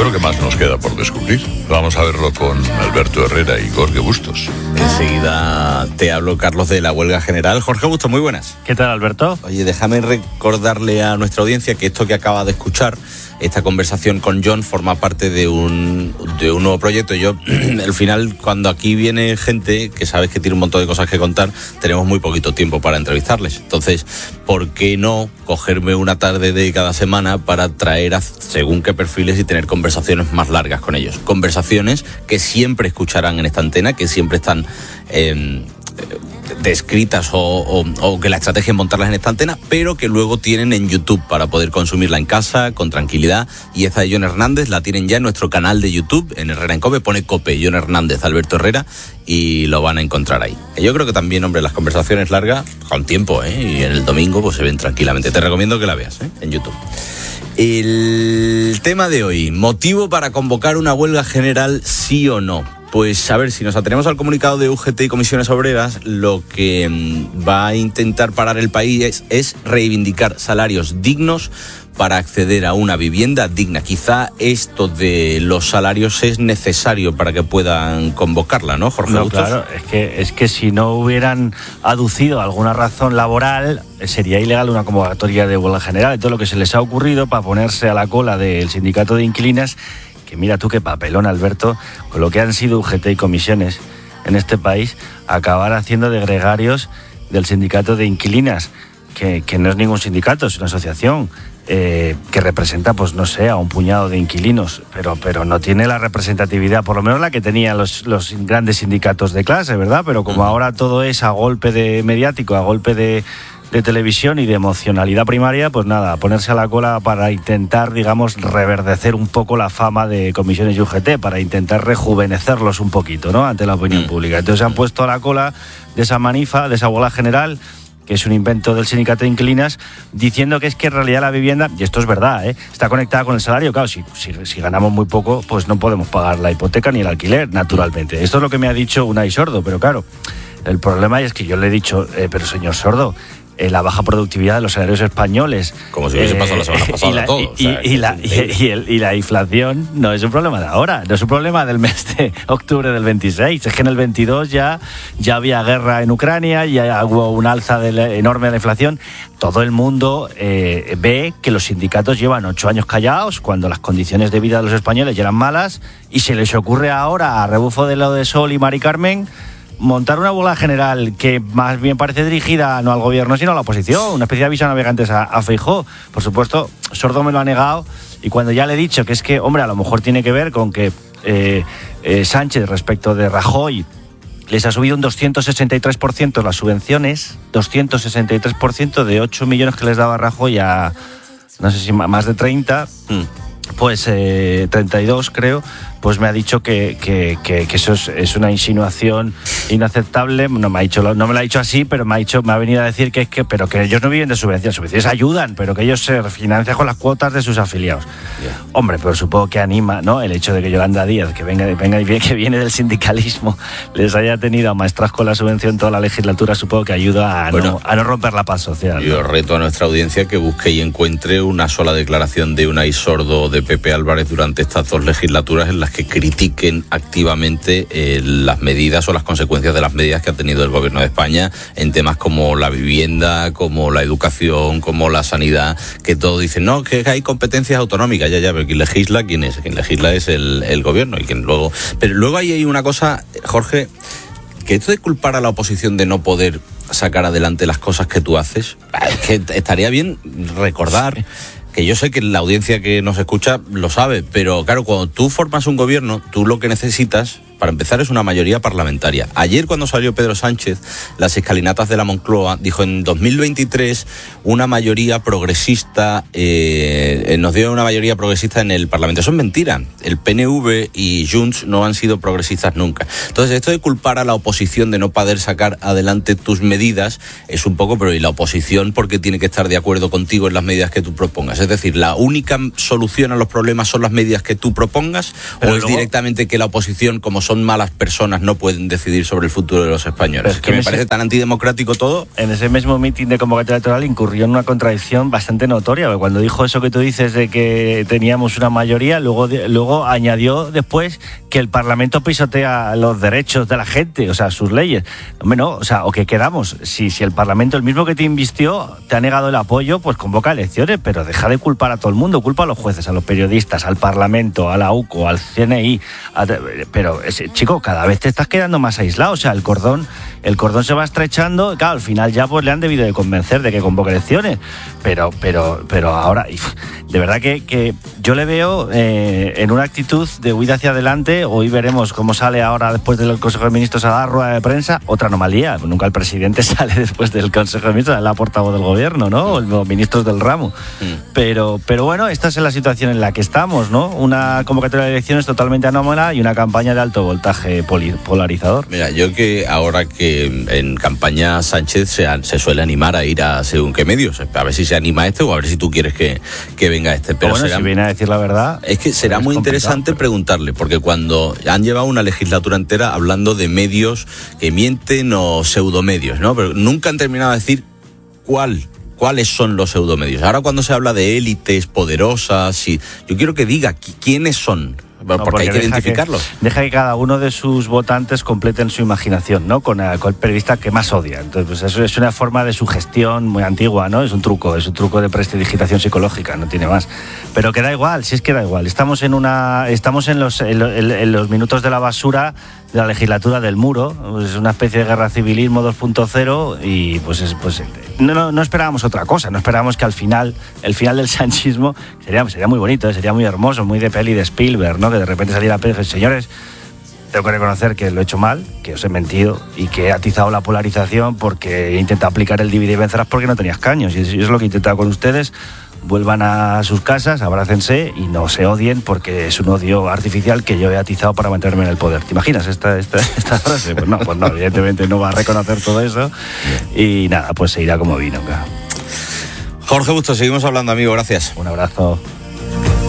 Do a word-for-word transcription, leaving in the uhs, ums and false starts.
Bueno, ¿qué más nos queda por descubrir? Vamos a verlo con Alberto Herrera y Jorge Bustos. Enseguida te hablo, Carlos, de la huelga general. Jorge Bustos, muy buenas. ¿Qué tal, Alberto? Oye, déjame recordarle a nuestra audiencia que esto que acaba de escuchar, esta conversación con John, forma parte de un, de un nuevo proyecto. Yo, al final, cuando aquí viene gente que sabes que tiene un montón de cosas que contar, tenemos muy poquito tiempo para entrevistarles. Entonces, ¿por qué no cogerme una tarde de cada semana para traer a según qué perfiles y tener conversaciones más largas con ellos? Conversaciones que siempre escucharán en esta antena, que siempre están eh, descritas o, o, o que la estrategia es montarlas en esta antena, pero que luego tienen en YouTube para poder consumirla en casa con tranquilidad. Y esta de John Hernández la tienen ya en nuestro canal de YouTube, en Herrera en Cope, pone Cope John Hernández, Alberto Herrera, y lo van a encontrar ahí. Yo creo que también, hombre, las conversaciones largas, con tiempo, ¿eh? Y en el domingo pues se ven tranquilamente. Te recomiendo que la veas, ¿eh? En YouTube. El tema de hoy, motivo para convocar una huelga general, sí o no. Pues a ver, si nos atenemos al comunicado de U G T y Comisiones Obreras, lo que mmm, va a intentar parar el país es, es reivindicar salarios dignos para acceder a una vivienda digna. Quizá esto de los salarios es necesario para que puedan convocarla, ¿no, Jorge No, Bustos? claro, es que, es que si no hubieran aducido alguna razón laboral, sería ilegal una convocatoria de huelga general. Todo lo que se les ha ocurrido para ponerse a la cola del sindicato de inquilinas, que mira tú qué papelón, Alberto, con lo que han sido U G T y comisiones en este país, acabar haciendo de gregarios del sindicato de inquilinas, que, que no es ningún sindicato, es una asociación eh, que representa, pues no sé, a un puñado de inquilinos, pero, pero no tiene la representatividad, por lo menos la que tenían los, los grandes sindicatos de clase, ¿verdad? Pero como ahora todo es a golpe de mediático, a golpe de... de televisión y de emocionalidad primaria, pues nada, ponerse a la cola para intentar, digamos, reverdecer un poco la fama de comisiones y U G T, para intentar rejuvenecerlos un poquito, ¿no?, ante la opinión pública. Entonces se han puesto a la cola de esa manifa, de esa huelga general, que es un invento del sindicato de inquilinas, diciendo que es que en realidad la vivienda, y esto es verdad, ¿eh?, está conectada con el salario. Claro, si, si, si ganamos muy poco, pues no podemos pagar la hipoteca ni el alquiler, naturalmente. Esto es lo que me ha dicho Unai Sordo, pero claro, el problema es que yo le he dicho, eh, pero señor Sordo, Eh, la baja productividad de los salarios españoles. Como si hubiese eh, pasado la semana pasada y la, todo. Y, o sea, y, y, la, y, y, el, y la inflación no es un problema de ahora, no es un problema del mes de octubre del veintiséis. Es que en el veintidós ya, ya había guerra en Ucrania, ya hubo un alza de la, enorme de la inflación. Todo el mundo eh, ve que los sindicatos llevan ocho años callados cuando las condiciones de vida de los españoles ya eran malas, y se les ocurre ahora, a rebufo de lo de Sol y Mari Carmen, montar una huelga general que más bien parece dirigida no al gobierno sino a la oposición, una especie de aviso a navegantes a, a Feijóo. Por supuesto, Sordo me lo ha negado, y cuando ya le he dicho que es que, hombre, a lo mejor tiene que ver con que eh, eh, Sánchez respecto de Rajoy les ha subido un doscientos sesenta y tres por ciento las subvenciones, doscientos sesenta y tres por ciento de ocho millones que les daba Rajoy a, no sé si más de treinta, pues eh, treinta y dos creo, pues me ha dicho que, que, que, que eso es, es una insinuación inaceptable. No me ha dicho, no me lo ha dicho así, pero me ha dicho, me ha venido a decir que es que, pero que ellos no viven de subvenciones, subvenciones ayudan, pero que ellos se financian con las cuotas de sus afiliados. Yeah. Hombre, pero supongo que anima, ¿no?, el hecho de que Yolanda Díaz, que venga, venga y que viene del sindicalismo, les haya tenido a maestras con la subvención toda la legislatura, supongo que ayuda a, bueno, no, a no romper la paz social. Yo ¿no? reto a nuestra audiencia que busque y encuentre una sola declaración de Unai Sordo o de Pepe Álvarez durante estas dos legislaturas en las que critiquen activamente eh, las medidas o las consecuencias de las medidas que ha tenido el gobierno de España en temas como la vivienda, como la educación, como la sanidad, que todos dicen, no, que hay competencias autonómicas, ya, ya, pero quien legisla, ¿quién es? Quien legisla es el, el gobierno, y quien luego... Pero luego hay, hay una cosa, Jorge, que esto de culpar a la oposición de no poder sacar adelante las cosas que tú haces, es que estaría bien recordar... que yo sé que la audiencia que nos escucha lo sabe, pero claro, cuando tú formas un gobierno, tú lo que necesitas, para empezar, es una mayoría parlamentaria. Ayer, cuando salió Pedro Sánchez, las escalinatas de la Moncloa, dijo en dos mil veintitrés una mayoría progresista, eh, nos dio una mayoría progresista en el Parlamento. Eso es mentira. El P N V y Junts no han sido progresistas nunca. Entonces, esto de culpar a la oposición de no poder sacar adelante tus medidas es un poco, pero ¿y la oposición por qué tiene que estar de acuerdo contigo en las medidas que tú propongas? Es decir, ¿la única solución a los problemas son las medidas que tú propongas? Pero ¿o es luego... directamente que la oposición, como son malas personas no pueden decidir sobre el futuro de los españoles. Es que, que me ese, parece tan antidemocrático todo. En ese mismo mitin de convocatoria electoral incurrió en una contradicción bastante notoria, porque cuando dijo eso que tú dices de que teníamos una mayoría, luego, luego añadió después que el Parlamento pisotea los derechos de la gente, o sea, sus leyes. Hombre, no, o sea, o que quedamos, si, si el Parlamento, el mismo que te invistió, te ha negado el apoyo, pues convoca elecciones, pero deja de culpar a todo el mundo, culpa a los jueces, a los periodistas, al Parlamento, a la U C O, al C N I, a, pero ese, chico, cada vez te estás quedando más aislado, o sea, el cordón, el cordón se va estrechando, claro, al final ya pues le han debido de convencer de que convoque elecciones, pero, pero, pero ahora, de verdad que, que yo le veo eh, en una actitud de huida hacia adelante. Hoy veremos cómo sale ahora después del Consejo de Ministros a la rueda de prensa, otra anomalía, nunca el presidente sale después del Consejo de Ministros, es la portavoz del gobierno, ¿no? Los ministros del ramo, mm. pero, pero bueno, esta es la situación en la que estamos, ¿no? Una convocatoria de elecciones totalmente anómala y una campaña de alto voltaje polarizador. Mira, yo que ahora que en campaña Sánchez se, se suele animar a ir a según qué medios, a ver si se anima este o a ver si tú quieres que, que venga este. Pero bueno, será, si viene a decir la verdad, es que será muy interesante pero... preguntarle, porque cuando han llevado una legislatura entera hablando de medios que mienten o pseudomedios, ¿no? Pero nunca han terminado de decir cuál cuáles son los pseudomedios. Ahora cuando se habla de élites poderosas, y yo quiero que diga quiénes son. Porque, no, porque hay que identificarlos. Que, deja que cada uno de sus votantes completen su imaginación, ¿no? Con el, con el periodista que más odia. Entonces, pues eso es una forma de sugestión muy antigua, ¿no? Es un truco, es un truco de prestidigitación psicológica, no tiene más. Pero que da igual, si es que da igual. Estamos en una, estamos en los, en, en los minutos de la basura de la legislatura del muro. Es una especie de guerra civilismo dos punto cero y pues es, pues no, no, no esperábamos otra cosa. No esperábamos que al final, el final del sanchismo sería, sería muy bonito, ¿eh? Sería muy hermoso, muy de peli de Spielberg, ¿no? Que de repente saliera Pérez y señores, tengo que reconocer que lo he hecho mal, que os he mentido y que he atizado la polarización porque he intentado aplicar el divide y vencerás porque no tenías caños. Y eso es lo que he intentado con ustedes. Vuelvan a sus casas, abrácense y no se odien porque es un odio artificial que yo he atizado para mantenerme en el poder. ¿Te imaginas esta, esta, esta frase? Pues no, pues no, evidentemente no va a reconocer todo eso y nada, pues se irá como vino. Claro. Jorge Bustos, seguimos hablando, amigo, gracias. Un abrazo.